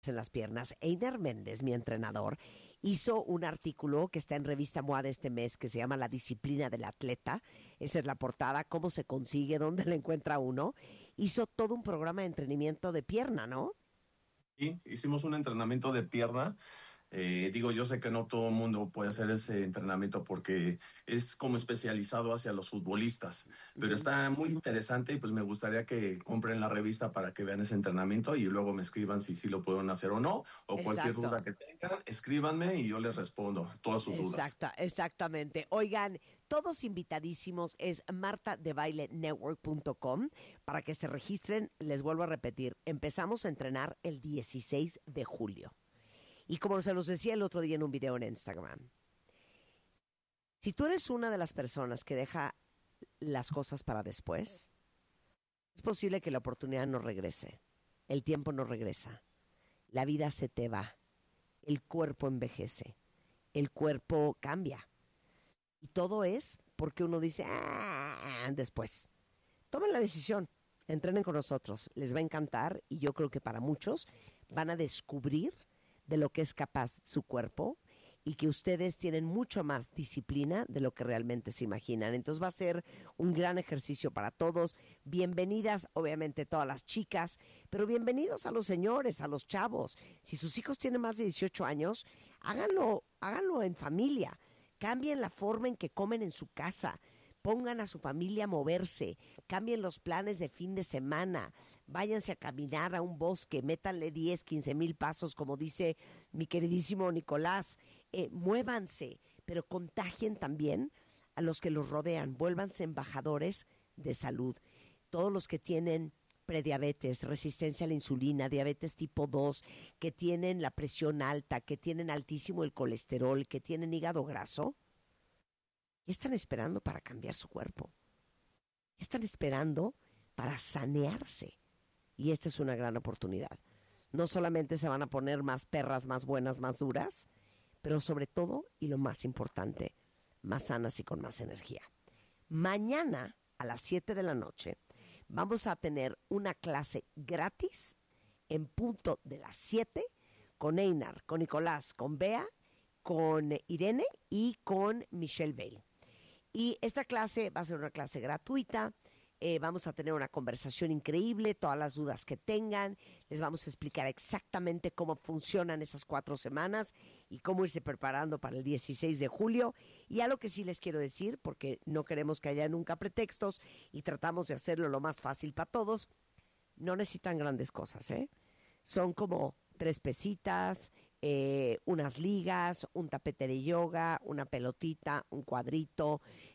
en las piernas. Einar Méndez, mi entrenador, hizo un artículo que está en Revista MOA de este mes que se llama La disciplina del atleta. Esa es la portada, cómo se consigue, dónde la encuentra uno. Hizo todo un programa de entrenamiento de pierna, ¿no? Sí, hicimos un entrenamiento de pierna. Yo sé que no todo el mundo puede hacer ese entrenamiento porque es como especializado hacia los futbolistas, pero está muy interesante y pues me gustaría que compren la revista para que vean ese entrenamiento y luego me escriban si sí lo pueden hacer o no, o cualquier Exacto. duda que tengan, escríbanme y yo les respondo todas sus dudas. Exactamente. Oigan, todos invitadísimos, es martadebailenetwork.com para que se registren. Les vuelvo a repetir, empezamos a entrenar el 16 de julio. Y como se los decía el otro día en un video en Instagram, si tú eres una de las personas que deja las cosas para después, es posible que la oportunidad no regrese, el tiempo no regresa, la vida se te va, el cuerpo envejece, el cuerpo cambia. Y todo es porque uno dice, después. Tomen la decisión, entrenen con nosotros, les va a encantar y yo creo que para muchos van a descubrir de lo que es capaz su cuerpo y que ustedes tienen mucho más disciplina de lo que realmente se imaginan. Entonces va a ser un gran ejercicio para todos. Bienvenidas, obviamente, todas las chicas, pero bienvenidos a los señores, a los chavos. Si sus hijos tienen más de 18 años, háganlo en familia. Cambien la forma en que comen en su casa. Pongan a su familia a moverse, cambien los planes de fin de semana, váyanse a caminar a un bosque, métanle 10, 15 mil pasos, como dice mi queridísimo Nicolás, muévanse, pero contagien también a los que los rodean, vuélvanse embajadores de salud. Todos los que tienen prediabetes, resistencia a la insulina, diabetes tipo 2, que tienen la presión alta, que tienen altísimo el colesterol, que tienen hígado graso, ¿qué están esperando para cambiar su cuerpo? ¿Qué están esperando para sanearse? Y esta es una gran oportunidad. No solamente se van a poner más perras, más buenas, más duras, pero sobre todo, y lo más importante, más sanas y con más energía. Mañana a las 7 de la noche vamos a tener una clase gratis en punto de las 7 con Einar, con Nicolás, con Bea, con Irene y con Michelle Bale. Y esta clase va a ser una clase gratuita, vamos a tener una conversación increíble, todas las dudas que tengan, les vamos a explicar exactamente cómo funcionan esas 4 semanas y cómo irse preparando para el 16 de julio. Y algo que sí les quiero decir, porque no queremos que haya nunca pretextos y tratamos de hacerlo lo más fácil para todos, no necesitan grandes cosas, ¿eh? Son como 3 pesitas, unas ligas, un tapete de yoga, una pelotita, un cuadrito.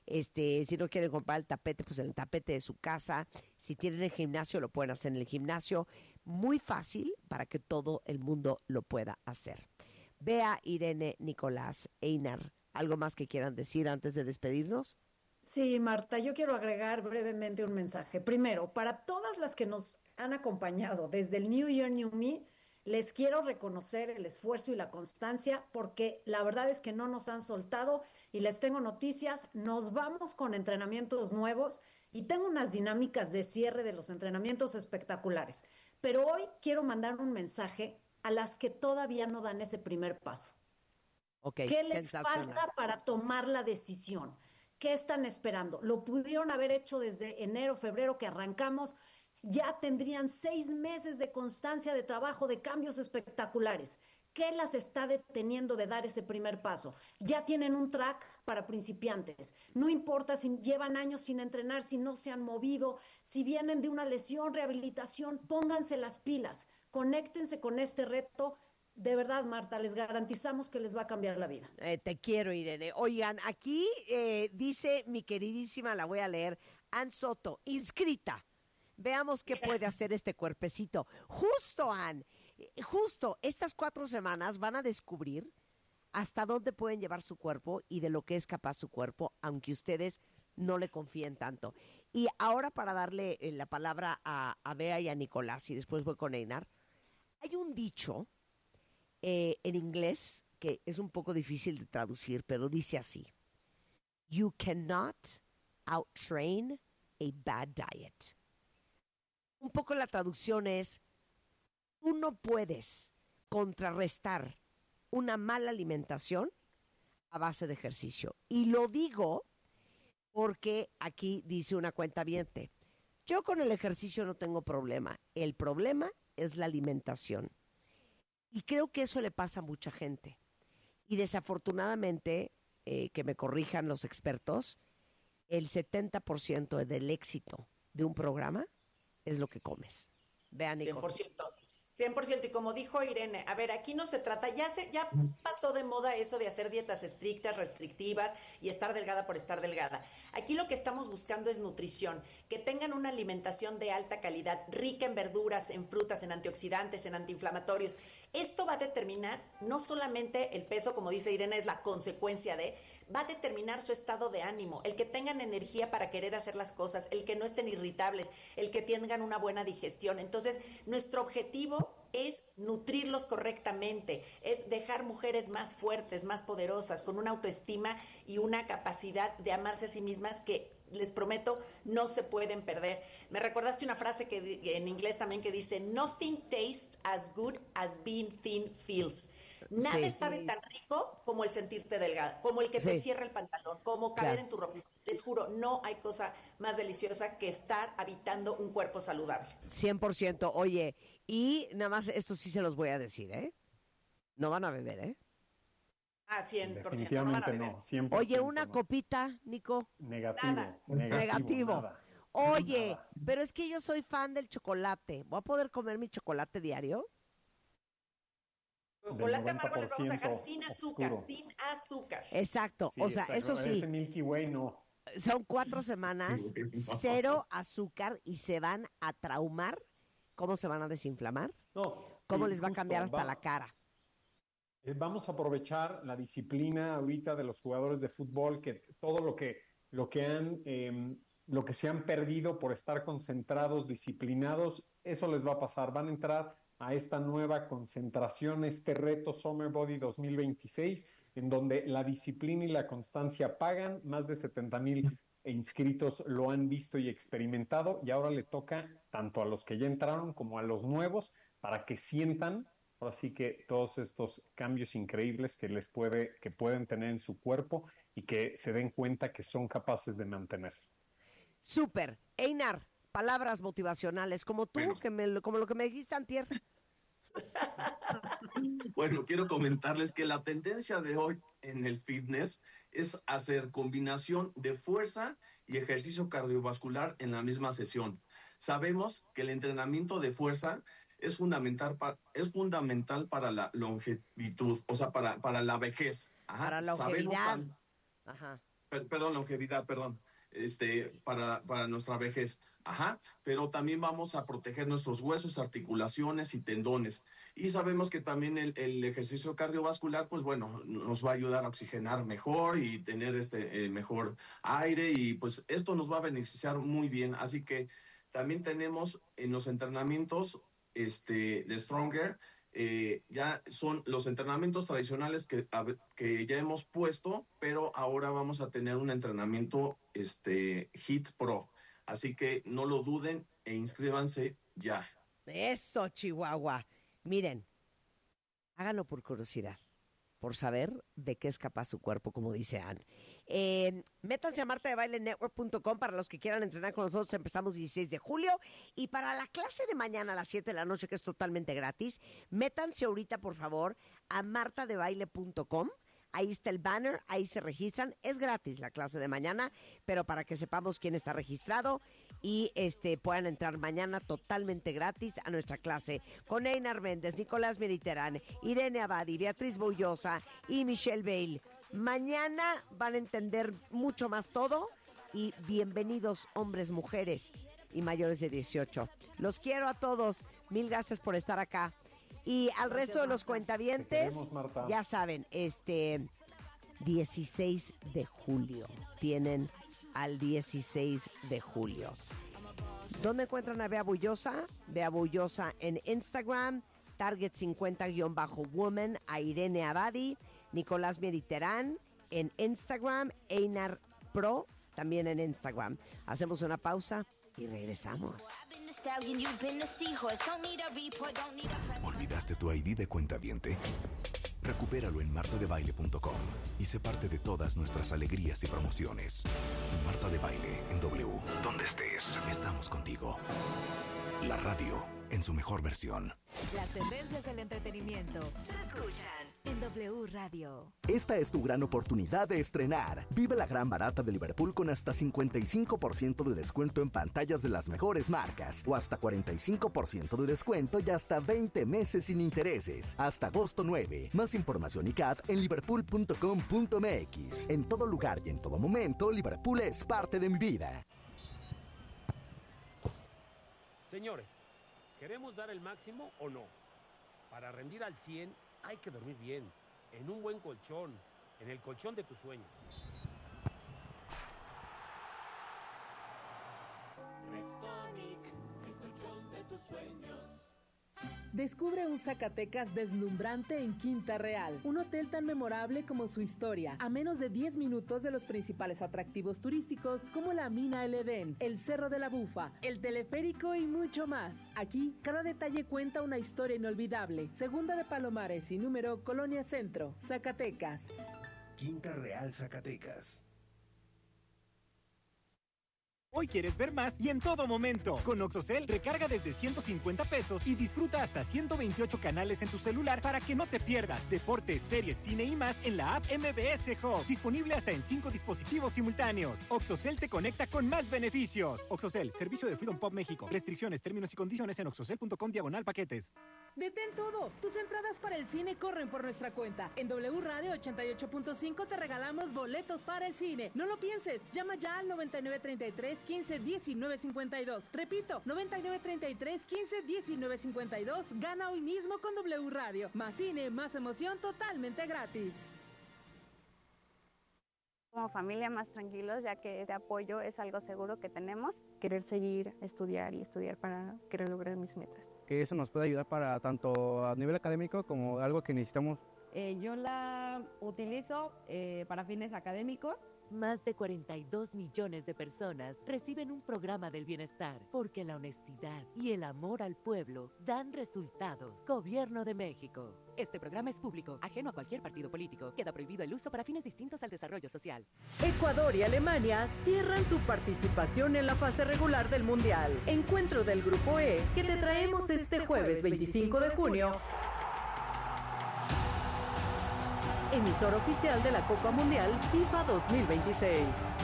Si no quieren comprar el tapete, pues en el tapete de su casa. Si tienen el gimnasio, lo pueden hacer en el gimnasio. Muy fácil para que todo el mundo lo pueda hacer. Bea, Irene, Nicolás, Einar, ¿algo más que quieran decir antes de despedirnos? Sí, Marta, yo quiero agregar brevemente un mensaje. Primero, para todas las que nos han acompañado desde el New Year, New Me, les quiero reconocer el esfuerzo y la constancia porque la verdad es que no nos han soltado y les tengo noticias. Nos vamos con entrenamientos nuevos y tengo unas dinámicas de cierre de los entrenamientos espectaculares. Pero hoy quiero mandar un mensaje a las que todavía no dan ese primer paso. Ok, ¿Qué les sensacional. falta para tomar la decisión? ¿Qué están esperando? Lo pudieron haber hecho desde enero, febrero que arrancamos. Ya tendrían 6 meses de constancia de trabajo, de cambios espectaculares. ¿Qué las está deteniendo de dar ese primer paso? Ya tienen un track para principiantes. No importa si llevan años sin entrenar, si no se han movido, si vienen de una lesión, rehabilitación, pónganse las pilas, conéctense con este reto. De verdad, Marta, les garantizamos que les va a cambiar la vida. Te quiero, Irene. Oigan, aquí dice mi queridísima, la voy a leer, Ann Soto, inscrita. Veamos qué puede hacer este cuerpecito. Justo, Ann, justo estas 4 semanas van a descubrir hasta dónde pueden llevar su cuerpo y de lo que es capaz su cuerpo, aunque ustedes no le confíen tanto. Y ahora para darle la palabra a Bea y a Nicolás, y después voy con Einar, hay un dicho en inglés que es un poco difícil de traducir, pero dice así: You cannot outtrain a bad diet. Un poco la traducción es: tú no puedes contrarrestar una mala alimentación a base de ejercicio. Y lo digo porque aquí dice una cuentaviente, yo con el ejercicio no tengo problema, el problema es la alimentación. Y creo que eso le pasa a mucha gente. Y desafortunadamente, que me corrijan los expertos, el 70% del éxito de un programa es lo que comes. Vean, Nico. 100%. 100%, y como dijo Irene, a ver, aquí no se trata, ya pasó de moda eso de hacer dietas estrictas, restrictivas y estar delgada por estar delgada. Aquí lo que estamos buscando es nutrición, que tengan una alimentación de alta calidad, rica en verduras, en frutas, en antioxidantes, en antiinflamatorios. Esto va a determinar no solamente el peso, como dice Irene, es la consecuencia de, va a determinar su estado de ánimo, el que tengan energía para querer hacer las cosas, el que no estén irritables, el que tengan una buena digestión. Entonces, nuestro objetivo es nutrirlos correctamente, es dejar mujeres más fuertes, más poderosas, con una autoestima y una capacidad de amarse a sí mismas que, les prometo, no se pueden perder. Me recordaste una frase que en inglés también que dice, nothing tastes as good as being thin feels. Nada sabe tan rico como el sentirte delgada, como el que te cierra el pantalón, como caber en tu ropa. Les juro, no hay cosa más deliciosa que estar habitando un cuerpo saludable. 100%. Oye, y nada más, esto sí se los voy a decir, ¿eh? No van a beber, ¿eh? Ah, 100%. Definitivamente no, 100%. Oye, una copita, Nico. Negativo. Negativo. Nada. Oye, Nada. pero es que yo soy fan del chocolate. ¿Voy a poder comer mi chocolate diario? Chocolate amargo les vamos a dejar 90% sin azúcar, oscuro. sin azúcar. Exacto, Sí, o sea, exacto. eso sí, Ese Milky Way no. son 4 semanas, 0 azúcar y se van a traumar. ¿Cómo se van a desinflamar? No. ¿Cómo y les va a justo, cambiar hasta la cara? Vamos a aprovechar la disciplina ahorita de los jugadores de fútbol, que todo lo que se han perdido por estar concentrados, disciplinados, eso les va a pasar. Van a entrar a esta nueva concentración, este reto Summer Body 2026, en donde la disciplina y la constancia pagan. Más de 70,000 inscritos lo han visto y experimentado, y ahora le toca tanto a los que ya entraron como a los nuevos para que sientan, ahora sí, que todos estos cambios increíbles que pueden tener en su cuerpo y que se den cuenta que son capaces de mantener. Súper. Einar, palabras motivacionales, como tú, Bueno. como lo que me dijiste antier. Bueno, quiero comentarles que la tendencia de hoy en el fitness es hacer combinación de fuerza y ejercicio cardiovascular en la misma sesión. Sabemos que el entrenamiento de fuerza es fundamental para la longevidad, o sea, para la vejez. Ajá. Para la longevidad. Ajá. Perdón, longevidad, perdón. Para nuestra vejez. Ajá, pero también vamos a proteger nuestros huesos, articulaciones y tendones. Y sabemos que también el ejercicio cardiovascular, pues bueno, nos va a ayudar a oxigenar mejor y tener mejor aire, y pues esto nos va a beneficiar muy bien. Así que también tenemos en los entrenamientos de Stronger, ya son los entrenamientos tradicionales que ya hemos puesto, pero ahora vamos a tener un entrenamiento HIIT Pro. Así que no lo duden e inscríbanse ya. Eso, Chihuahua. Miren, háganlo por curiosidad, por saber de qué es capaz su cuerpo, como dice Ann. Métanse a martadebailenetwork.com para los que quieran entrenar con nosotros. Empezamos 16 de julio. Y para la clase de mañana a las 7 de la noche, que es totalmente gratis, métanse ahorita, por favor, a martadebaile.com. Ahí está el banner, ahí se registran. Es gratis la clase de mañana, pero para que sepamos quién está registrado y puedan entrar mañana totalmente gratis a nuestra clase con Einar Méndez, Nicolás Meriterán, Irene Abadi, Beatriz Bullosa y Michelle Bale. Mañana van a entender mucho más todo, y bienvenidos hombres, mujeres y mayores de 18. Los quiero a todos. Mil gracias por estar acá. Y al resto de los cuentavientes, Te queremos, Marta. ya saben, 16 de julio. Tienen al 16 de julio. ¿Dónde encuentran a Bea Bullosa? Bea Bullosa en Instagram, Target 50-woman, a Irene Abadi, Nicolás Meriterán en Instagram, Einar Pro también en Instagram. Hacemos una pausa y regresamos. ¿Olvidaste tu ID de cuentaviente? Recupéralo en martadebaile.com y sé parte de todas nuestras alegrías y promociones. Marta de Baile en W. Donde estés, estamos contigo. La radio en su mejor versión. Las tendencias del entretenimiento se escuchan en W Radio. Esta es tu gran oportunidad de estrenar. Vive la gran barata de Liverpool con hasta 55% de descuento en pantallas de las mejores marcas o hasta 45% de descuento y hasta 20 meses sin intereses. Hasta agosto 9. Más información y CAD en liverpool.com.mx. En todo lugar y en todo momento, Liverpool es parte de mi vida. Señores, ¿queremos dar el máximo o no? Para rendir al 100 hay que dormir bien, en un buen colchón, en el colchón de tus sueños. Restonic, el colchón de tus sueños. Descubre un Zacatecas deslumbrante en Quinta Real, un hotel tan memorable como su historia, a menos de 10 minutos de los principales atractivos turísticos como la Mina El Edén, el Cerro de la Bufa, el teleférico y mucho más. Aquí, cada detalle cuenta una historia inolvidable. Segunda de Palomares y número Colonia Centro, Zacatecas. Quinta Real, Zacatecas. Hoy quieres ver más y en todo momento. Con Oxocel, recarga desde 150 pesos y disfruta hasta 128 canales en tu celular para que no te pierdas deportes, series, cine y más en la app MBS Hub. Disponible hasta en 5 dispositivos simultáneos. Oxocel te conecta con más beneficios. Oxocel, servicio de Freedom Pop México. Restricciones, términos y condiciones en oxocel.com/paquetes. Detén todo. Tus entradas para el cine corren por nuestra cuenta. En W Radio 88.5 te regalamos boletos para el cine. No lo pienses. Llama ya al 9933 15 19 52. Repito, 9933 15 19 52. Gana hoy mismo con W Radio. Más cine, más emoción, totalmente gratis. Como familia más tranquilos, ya que este apoyo es algo seguro que tenemos. Querer seguir, estudiar para querer lograr mis metas. Que eso nos puede ayudar para tanto a nivel académico como algo que necesitamos. Yo la utilizo para fines académicos. Más de 42 millones de personas reciben un programa del bienestar porque la honestidad y el amor al pueblo dan resultados. Gobierno de México. Este programa es público, ajeno a cualquier partido político. Queda prohibido el uso para fines distintos al desarrollo social. Ecuador y Alemania cierran su participación en la fase regular del Mundial. Encuentro del Grupo E que te traemos este jueves 25 de junio. Emisor oficial de la Copa Mundial FIFA 2026.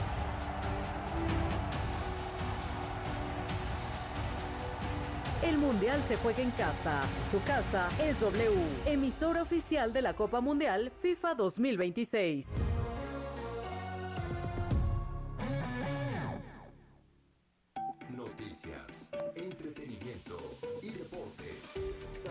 El Mundial se juega en casa. Su casa es W. Emisor oficial de la Copa Mundial FIFA 2026. Noticias, entretenimiento y deportes.